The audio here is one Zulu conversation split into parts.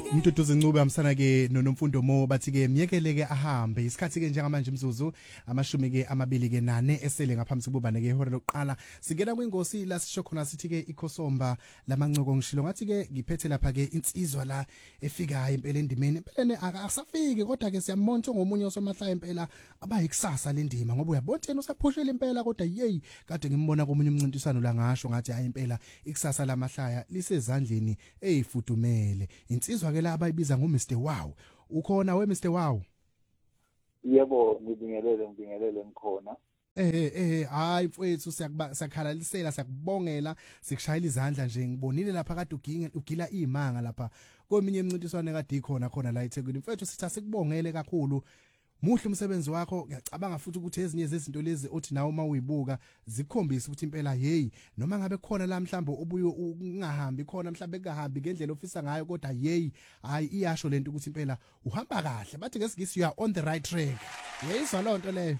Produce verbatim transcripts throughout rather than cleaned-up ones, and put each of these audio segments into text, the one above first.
Mduduzi Ncube amsana ke noNomfundo Mo bathi ke myekele ke ahambe isikhathi ke njengamanje imzuzu amashumi ke amabili ke nane esele ngaphambi kubane ke ihora lokuqala singena kwingosi la sisho khona sithi ke ikhosomba lamancoko ngishilo ngathi ke ngiphethe lapha ke insizwa la efika impela endimeni impelene akasafiki kodwa ke siyamonto ngomunye osomahlaya impela abayikusasa lendima ngoba uyabona thena usaphushela impela kodwa yey kade ngimbona komunye umncintiswano la ngasho ngathi hayi impela ikusasa lamahlaya lisezandleni ezifudumele insizwa ke la abayibiza ngo Mister Wow ukhona we Mister Wow yebo ngibingelele ngibingelele ngikhona eh eh hayi mfowethu siyakuba sakhalalisela sakubongela sikushayela izandla nje ngibonile lapha kade uginga ugila imanga lapha kominye imncintiswane kade ikhona khona la eThekwini mfowethu sithi asikubongele kakhulu muhle umsebenzi wakho ngiyacabanga futhi ukuthi ezinye zezinto lezi othi nawe uma uyibuka zikhombisa ukuthi impela hey noma ngabe khona la mhlambe ubuye ungahambi khona mhlambe kungahambi ngendlela ofisa ngayo kodwa hey hayi iyasho lento ukuthi impela uhamba kahle bathi ngesigisi you are on the right track yeyizwa lonto leyo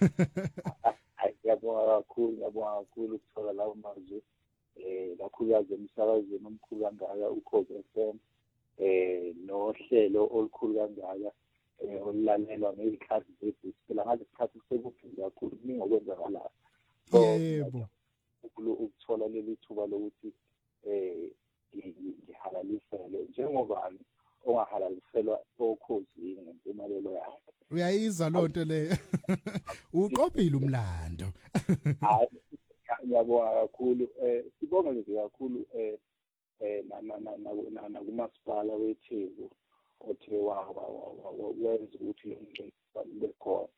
yabonga kakhulu yabonga kakhulu ukuthola lawo mazwi eh kakhulukazi emsakazweni omkhulu kangaka uKhosi F M eh nohlelo olukhulu kangaka eh olulalelwa ngezikhathi zethu phela ngathi isikhathi sekuphila kakhulu kuningi okwenzakalayo yebo ukuthola leli thuba lokuthi eh ngihalalisele njengoba ongahalaliselwa okhosini ngempumelelo yakhe uyayizwa lonto le uqophile umlando hayi yabonga kakhulu eh sibonga nje kakhulu eh eh na na na na kumasipala weTheku othe wa wenza ukuthi lo mncintiswano ube khona.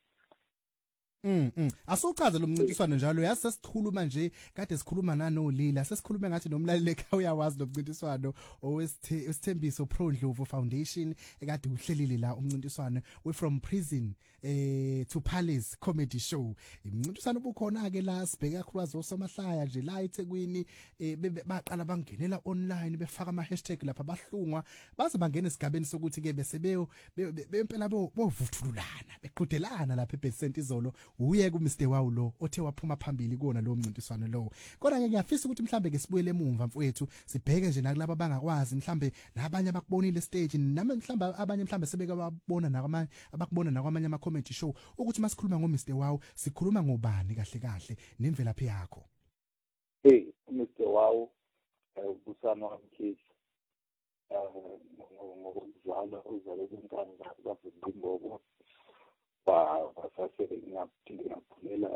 Mm mm asuchaze lo mncintiswano njalo yasesikhuluma nje kade sikhuluma nanolila sesikhulume ngathi nomlaleli ekhaya uyawazi lo mncintiswano owesithembiso Pro Ndlovu Foundation ekade uhlelile la umncintiswano we from prison eh to palace comedy show imncintiswano ubukhona ke la sibheke kakhulukazi osomahlaya nje la eThekwini baqala bangenela online befaka ama hashtag lapha bahlungwa baze bangena esigabeni sokuthi ke bese bempela bovuthululana beqhudelana lapha eBesent izolo uye ku Mister Wow lo othe waphuma phambili kuona lo mncintiswano lo kodwa ke ngiyafisa ukuthi mhlambe ke sibuyele emumva mfowethu sibheke nje nakulabo abangakwazi mhlambe nabanye abakubonile stage nami mhlambe abanye mhlambe sebeke babona nakwamanye abakubona nakwamanye ama comedy show ukuthi masikhuluma ngo Mister Wow sikhuluma ngobani kahle kahle nemvelaphi yakho hey Mister Wow ubusana wamkhithi eh ngokuzalwa uzalwe kunkani zabavumbimbobo ba basase ngaphinde ngaphulela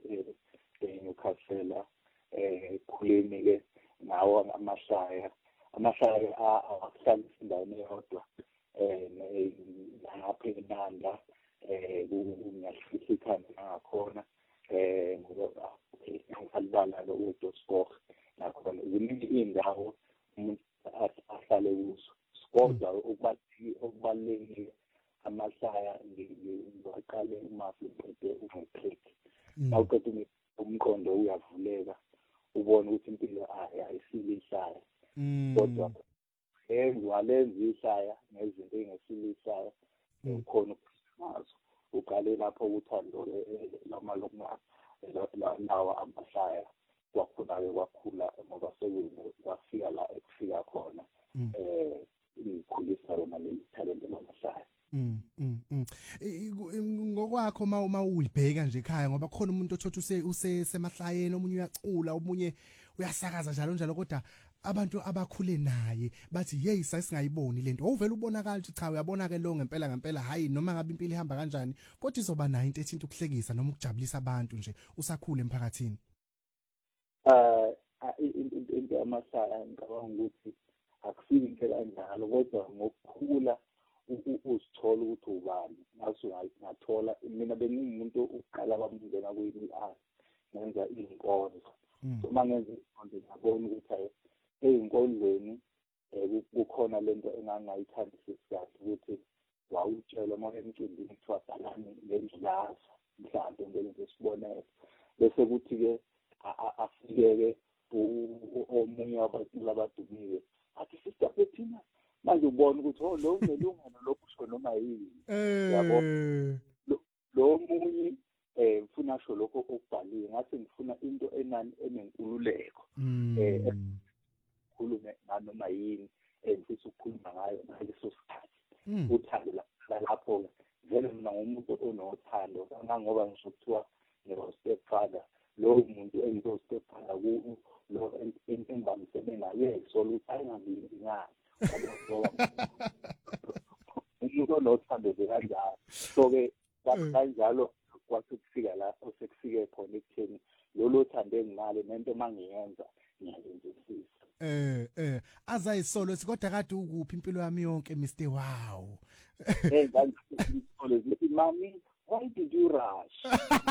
eNewcastle eh khuleni ke nawo amahlaya amahlaya awahlala endaweni eyodwa eh lapha eNanda eh kungahlisa ikhanda ngakhona eh ngoba ngizalibala lo uDosport nakhona ziningi indawo umuntu ahlale kuzo kodwa ukubathi okubalekile amahlaya ngiwaqale umafu qede ungaqedi awuqede umqondo uyavuleka ubone ukuthi impilo ayisilihlaya kodwa engwalenza ihlaya nezinto engesilihlaya ukhona ukusimazo uqale lapho uthando lama lokuma lawa amahlaya kwakhona kwakhula ngoba sekwafika la ekufika khona eh ikhulisa lona leli talent lamahlaya Mm mm ngokwakho uma uyibheka nje ekhaya ngoba khona umuntu othothi use semahlayeni omunye uyacula omunye uyasakaza njalo njalo kodwa abantu abakhule naye bathi hey sasingayiboni lento uvela ubonakala ukuthi cha uyabona ke lo ngempela ngempela hayi noma ngabe impilo ihamba kanjani kodwa izoba nayo into ethinta ukuhlekisa noma ukujabulisa abantu nje usakhule emphakathini eh into yamahlaya ngicabanga ukuthi akusile into kanjalo kodwa ngokukhula uzithola ukuthi ubani ngaso ngathola mina bengimuntu uqala bamngena kuyini ah ngenza izinkonzo so mangenza izinkonzo ngabona ukuthi ezinkondlweni kukhona lento engangayithandisisi kahle ukuthi wawutshela uma emcimbini kuthiwa salani ngendlaza mhlawumbe ngenze isibonelo bese kuthi ke afike ke omunye wabantu labadumile athi sister Bettina manje ubona ukuthi oh lo ngelungana lokusho noma yini yabo lo munye eh ufuna sho lokho okubhaliwe ngathi ngifuna into enani enenkululeko eh khulume noma yini engifisa ukukhuluma ngayo ngaleso uthando lapho vele mina ngumuntu onothando ngoba ngisho kuthiwa ngiyo-stepfather lowo muntu engiyo-stepfather ku lo engibambisene naye so luthayingabili ngani umuntu onothando kanjalo so-ke kanjalo kwathi kufika la osekufike khona ekutheni lolu thando enginalo nento mangiyenza ngiyayenzisisa. Eh eh azayisolo sikodwa kade ukuphi impilo yami yonke Mister Wow. Eh ngisolo zithi mami why did you rush?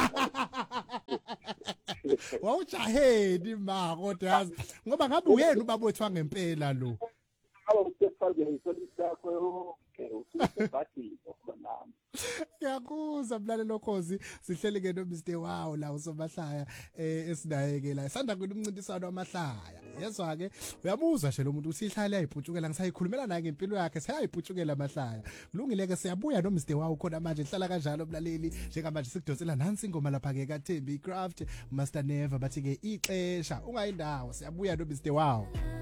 Wawujaheni ma kodwa yazi ngoba ngabe uyena ubabothwa ngempela lo. Aba usefake isolisakho okay usebhathi nami. Ngiyakuzwa mlalelo Khosi sihleli ke no Mister Wow la usomahlaya eh esinaye ke la sanda kunomncintiswano wamahlaya yezwa ke uyabuzwa nje lo muntu usihlala ayibhutshukela ngisayikhulumela naye ngempilo yakhe sayayibhutshukela amahlaya kulungile ke siyabuya no Mister Wow khona manje hlala kanjalo mlaleli njengamanje sikudosela nansi ingoma lapha ke kaThembi Craft Master Never bathi ke ixesha ungayindawo siyabuya no Mister Wow.